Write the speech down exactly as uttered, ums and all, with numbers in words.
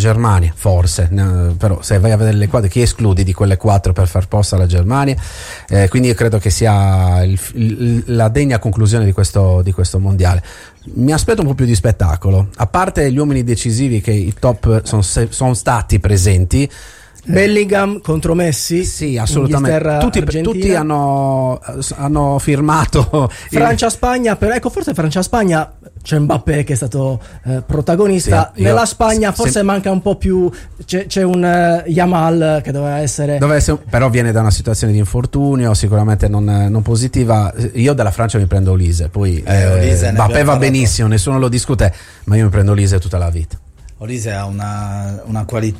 Germania, forse, no, però se vai a vedere le quattro, chi escludi di quelle quattro per far posto alla Germania? Eh, quindi io credo che sia il, il, la degna conclusione di questo, di questo mondiale. Mi aspetto un po' più di spettacolo, a parte gli uomini decisivi che i top sono, sono stati presenti. Bellingham contro Messi, sì, assolutamente. Tutti, tutti hanno, hanno firmato Francia-Spagna, però ecco, forse Francia-Spagna c'è Mbappé che è stato eh, protagonista. Sì, nella Spagna forse se... manca un po' più, c'è, c'è un uh, Yamal che doveva essere... doveva essere, però viene da una situazione di infortunio sicuramente non, non positiva. Io dalla Francia mi prendo Olise, poi eh, eh, Olise Mbappé va benissimo, nessuno lo discute, ma io mi prendo Olise tutta la vita. Olise ha una, una qualità